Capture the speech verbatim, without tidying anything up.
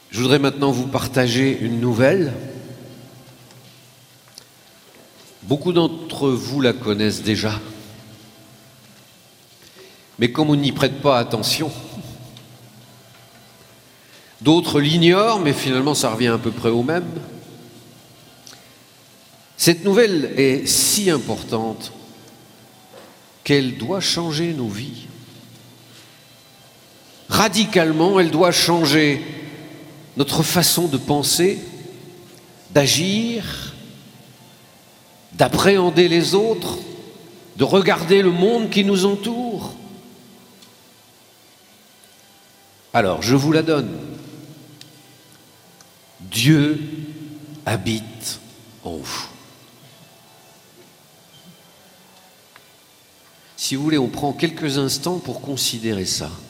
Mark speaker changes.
Speaker 1: Je voudrais maintenant vous partager une nouvelle. Beaucoup d'entre vous la connaissent déjà. Mais comme on n'y prête pas attention, d'autres l'ignorent, mais finalement ça revient à peu près au même. Cette nouvelle est si importante qu'elle doit changer nos vies. Radicalement, elle doit changer notre façon de penser, d'agir, d'appréhender les autres, de regarder le monde qui nous entoure. Alors, je vous la donne. Dieu habite en vous. Si vous voulez, on prend quelques instants pour considérer ça.